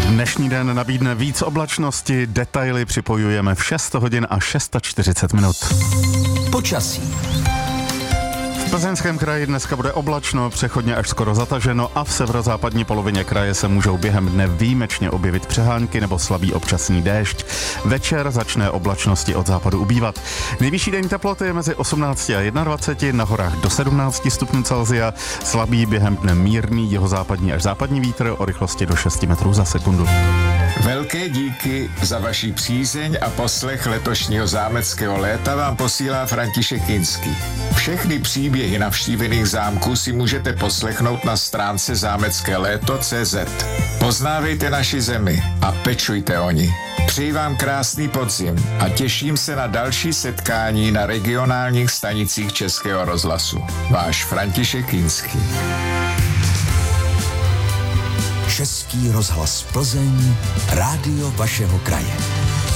Dnešní den nabídne víc oblačnosti, detaily připojujeme v 6 hodin a 640 minut. Počasí. V Plzeňském kraji dneska bude oblačno, přechodně až skoro zataženo a v severozápadní polovině kraje se můžou během dne výjimečně objevit přehánky nebo slabý občasný déšť. Večer začne oblačnosti od západu ubývat. Nejvyšší denní teploty je mezi 18 a 21, na horách do 17 stupňů Celsia, slabý během dne mírný jihozápadní až západní vítr o rychlosti do 6 metrů za sekundu. Velké díky za vaši přízeň a poslech letošního zámeckého léta vám posílá František Kinský. Všechny příběhy navštívených zámků si můžete poslechnout na stránce zámeckéléto.cz. Poznávejte naši zemi a pečujte o ní. Přeji vám krásný podzim a těším se na další setkání na regionálních stanicích Českého rozhlasu. Váš František Kinský. Český rozhlas Plzeň, rádio vašeho kraje.